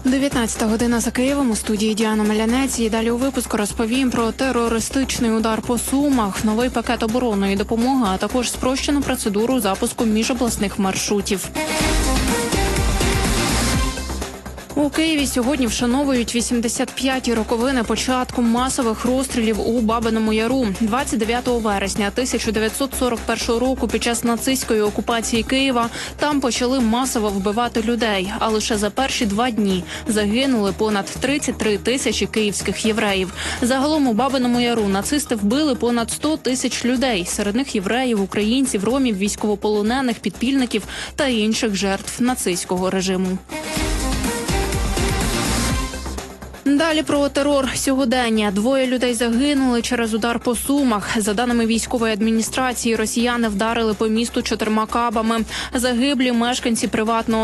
19 година за Києвом, у студії Діана Мелянець. І далі у випуску розповім про терористичний удар по Сумах, новий пакет оборонної допомоги, а також спрощену процедуру запуску міжобласних маршрутів. У Києві сьогодні вшановують 85-ті роковини початку масових розстрілів у Бабиному Яру. 29 вересня 1941 року під час нацистської окупації Києва там почали масово вбивати людей. А лише за перші 2 дні загинули понад 33 тисячі київських євреїв. Загалом у Бабиному Яру нацисти вбили понад 100 тисяч людей. Серед них євреїв, українців, ромів, військовополонених, підпільників та інших жертв нацистського режиму. Далі про терор сьогодення. 2 людей загинули через удар по Сумах. За даними військової адміністрації, росіяни вдарили по місту 4 кабами. Загиблі мешканці приватного